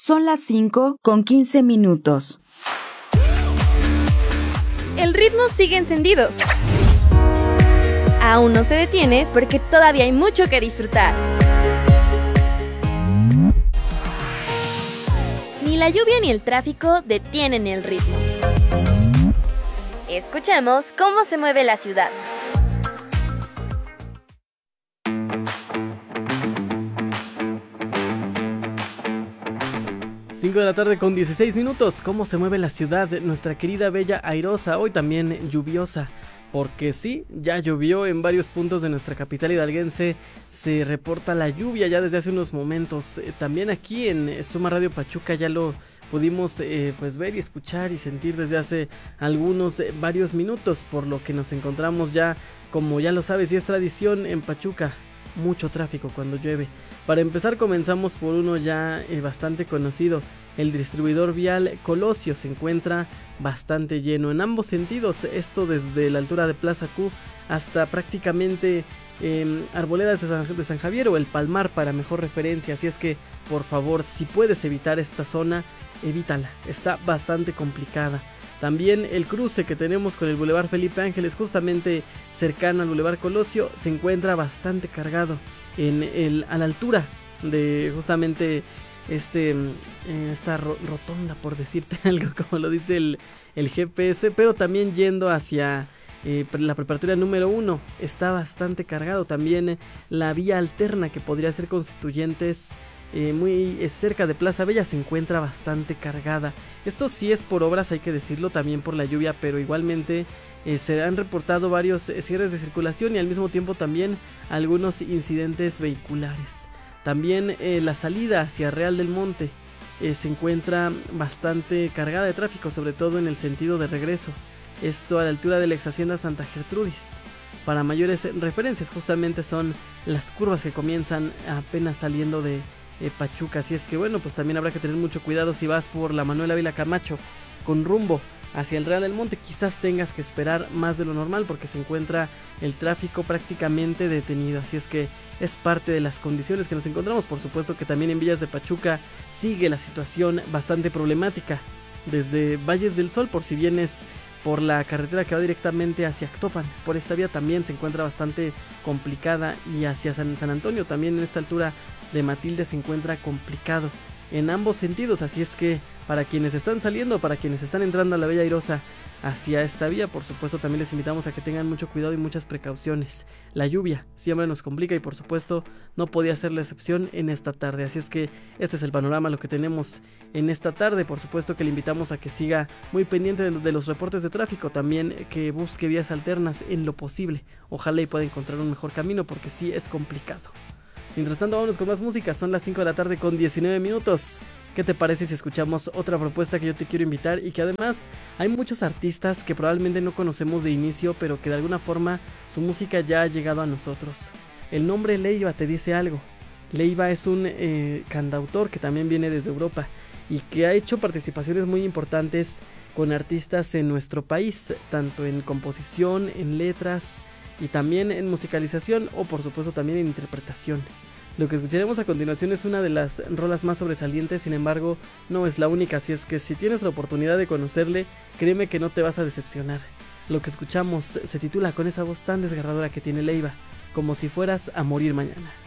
Son las 5:15. El ritmo sigue encendido. Aún no se detiene porque todavía hay mucho que disfrutar. Ni la lluvia ni el tráfico detienen el ritmo. Escuchemos cómo se mueve la ciudad. Cinco de la tarde con 16 minutos. ¿Cómo se mueve la ciudad? Nuestra querida bella airosa, hoy también lluviosa. Porque sí, ya llovió en varios puntos de nuestra capital hidalguense. Se reporta la lluvia ya desde hace unos momentos. También aquí en Suma Radio Pachuca ya lo pudimos pues ver y escuchar y sentir desde hace varios minutos. Por lo que nos encontramos ya, como ya lo sabes y es tradición en Pachuca, mucho tráfico cuando llueve. Para empezar comenzamos por uno ya bastante conocido. El distribuidor vial Colosio se encuentra bastante lleno en ambos sentidos, esto desde la altura de Plaza Q hasta prácticamente Arboledas de San Javier o El Palmar para mejor referencia. Así es que por favor, si puedes evitar esta zona, evítala, está bastante complicada. También el cruce que tenemos con el Boulevard Felipe Ángeles, justamente cercano al Boulevard Colosio, se encuentra bastante cargado a la altura de justamente esta rotonda, por decirte algo, como lo dice el GPS, pero también yendo hacia la preparatoria número 1 está bastante cargado. También la vía alterna que podría ser Constituyentes, muy cerca de Plaza Bella, se encuentra bastante cargada. Esto sí es por obras, hay que decirlo, también por la lluvia, pero igualmente se han reportado varios cierres de circulación y al mismo tiempo también algunos incidentes vehiculares. También la salida hacia Real del Monte se encuentra bastante cargada de tráfico, sobre todo en el sentido de regreso. Esto a la altura de la ex hacienda Santa Gertrudis. Para mayores referencias, justamente son las curvas que comienzan apenas saliendo de Pachuca. Así es que bueno, pues también habrá que tener mucho cuidado si vas por la Manuel Ávila Camacho con rumbo hacia el Real del Monte. Quizás tengas que esperar más de lo normal porque se encuentra el tráfico prácticamente detenido. Así es que es parte de las condiciones que nos encontramos. Por supuesto que también en Villas de Pachuca sigue la situación bastante problemática. Desde Valles del Sol, por si vienes por la carretera que va directamente hacia Actopan, por esta vía también se encuentra bastante complicada, y hacia San Antonio también en esta altura de Matilde se encuentra complicado en ambos sentidos. Así es que para quienes están saliendo, para quienes están entrando a la Bella Airosa hacia esta vía, por supuesto también les invitamos a que tengan mucho cuidado y muchas precauciones. La lluvia siempre nos complica y por supuesto no podía ser la excepción en esta tarde. Así es que este es el panorama, lo que tenemos en esta tarde. Por supuesto que le invitamos a que siga muy pendiente de los reportes de tráfico, también que busque vías alternas en lo posible. Ojalá y pueda encontrar un mejor camino porque sí es complicado. Mientras tanto, vámonos con más música. Son las 5 de la tarde con 19 minutos. ¿Qué te parece si escuchamos otra propuesta que yo te quiero invitar? Y que además hay muchos artistas que probablemente no conocemos de inicio, pero que de alguna forma su música ya ha llegado a nosotros. El nombre Leiva te dice algo. Leiva es un cantautor que también viene desde Europa y que ha hecho participaciones muy importantes con artistas en nuestro país, tanto en composición, en letras y también en musicalización, o por supuesto también en interpretación. Lo que escucharemos a continuación es una de las rolas más sobresalientes, sin embargo no es la única, así es que si tienes la oportunidad de conocerle, créeme que no te vas a decepcionar. Lo que escuchamos se titula, con esa voz tan desgarradora que tiene Leiva, Como si fueras a morir mañana.